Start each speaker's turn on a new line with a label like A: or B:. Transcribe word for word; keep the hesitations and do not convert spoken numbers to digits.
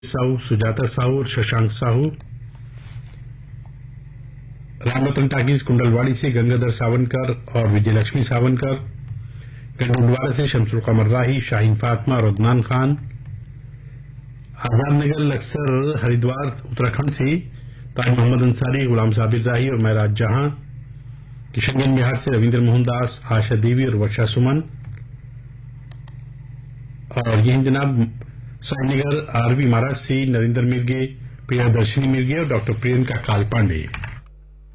A: साहू, सुजाता साहू और शशांक साहू। रामरतन टाकीज कुंडलवाड़ी से गंगाधर सावनकर और विजयलक्ष्मी सावनकर। गढ़मुंडवाड़ा से शमसुल कमर राही, शाहीन फातमा और अदनान खान। आजाद नगर लक्सर हरिद्वार उत्तराखंड से ताज मोहम्मद अंसारी, गुलाम साबिर राही और महराज जहां। किशनगंज बिहार से रविंद्र मोहन दास, आशा देवी और वर्षा सुमन। और यही जनाब साईनगर आरवी महाराज से नरेंद्र मिर्गे, प्रियदर्शनी मिर्गे और डॉक्टर प्रियंका काल पांडे।